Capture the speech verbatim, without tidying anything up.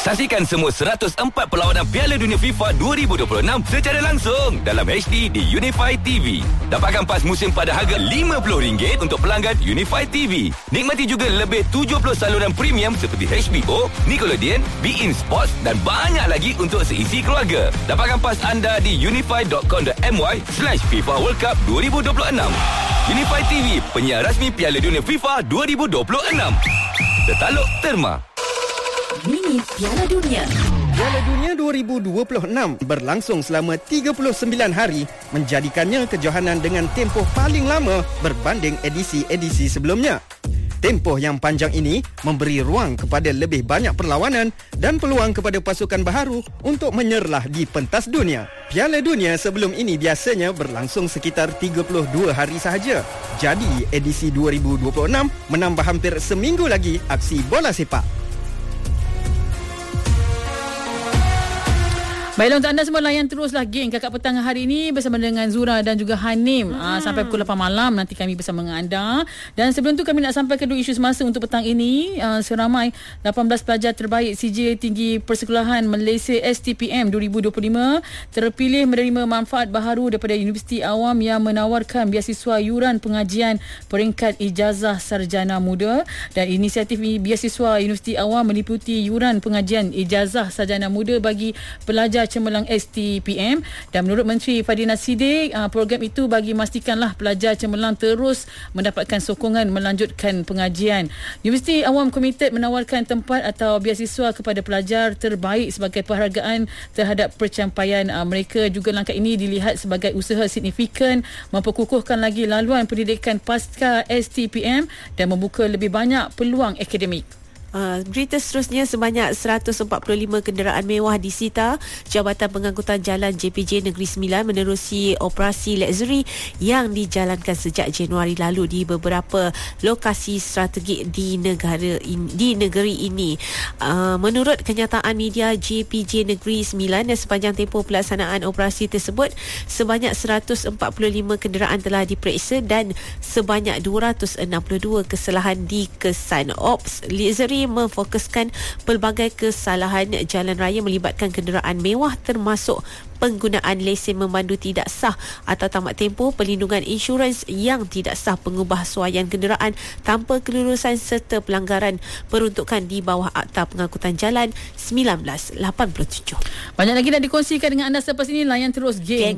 Saksikan semua seratus empat perlawanan Piala Dunia FIFA dua ribu dua puluh enam secara langsung dalam H D di Unify T V. Dapatkan pas musim pada harga lima puluh ringgit untuk pelanggan Unify T V. Nikmati juga lebih tujuh puluh saluran premium seperti H B O, Nickelodeon, beIN Sports dan banyak lagi untuk seisi keluarga. Dapatkan pas anda di unify dot com dot my slash FIFA World Cup dua ribu dua puluh enam. Unify T V, penyiar rasmi Piala Dunia FIFA dua ribu dua puluh enam. Tertaluk Terma. Mini Piala Dunia. Piala Dunia dua ribu dua puluh enam berlangsung selama tiga puluh sembilan hari, menjadikannya kejohanan dengan tempoh paling lama berbanding edisi-edisi sebelumnya. Tempoh yang panjang ini memberi ruang kepada lebih banyak perlawanan dan peluang kepada pasukan baharu untuk menyerlah di pentas dunia. Piala Dunia sebelum ini biasanya berlangsung sekitar tiga puluh dua hari sahaja. Jadi, edisi dua ribu dua puluh enam menambah hampir seminggu lagi aksi bola sepak. Baiklah, untuk anda semua layan teruslah geng Kakak Petang hari ini bersama dengan Zura dan juga Hanim hmm. aa, sampai pukul lapan malam nanti kami bersama dengan anda. Dan sebelum tu kami nak sampai ke dua isu semasa untuk petang ini. Aa, seramai lapan belas pelajar terbaik C J Tinggi Persekolahan Malaysia S T P M dua ribu dua puluh lima terpilih menerima manfaat baharu daripada Universiti Awam yang menawarkan beasiswa yuran pengajian peringkat ijazah sarjana muda. Dan inisiatif beasiswa Universiti Awam meliputi yuran pengajian ijazah sarjana muda bagi pelajar cemerlang S T P M. Dan menurut Menteri Fadina Siddiq, program itu bagi memastikanlah pelajar cemerlang terus mendapatkan sokongan melanjutkan pengajian. Universiti Awam komited menawarkan tempat atau beasiswa kepada pelajar terbaik sebagai penghargaan terhadap pencapaian mereka. Juga langkah ini dilihat sebagai usaha signifikan memperkukuhkan lagi laluan pendidikan pasca S T P M dan membuka lebih banyak peluang akademik. Uh, berita seterusnya, sebanyak seratus empat puluh lima kenderaan mewah disita Jabatan Pengangkutan Jalan J P J Negeri Sembilan menerusi operasi luxury yang dijalankan sejak Januari lalu di beberapa lokasi strategik di negara in, di negeri ini. Uh, menurut kenyataan media J P J Negeri Sembilan, sepanjang tempoh pelaksanaan operasi tersebut sebanyak seratus empat puluh lima kenderaan telah diperiksa dan sebanyak dua ratus enam puluh dua kesalahan dikesan. Ops luxury memfokuskan pelbagai kesalahan jalan raya melibatkan kenderaan mewah termasuk penggunaan lesen memandu tidak sah atau tamat tempoh, perlindungan insurans yang tidak sah, pengubah suaian kenderaan tanpa kelulusan serta pelanggaran peruntukan di bawah Akta Pengangkutan Jalan seribu sembilan ratus lapan puluh tujuh. Banyak lagi nak dikongsikan dengan anda selepas ini. Layan terus geng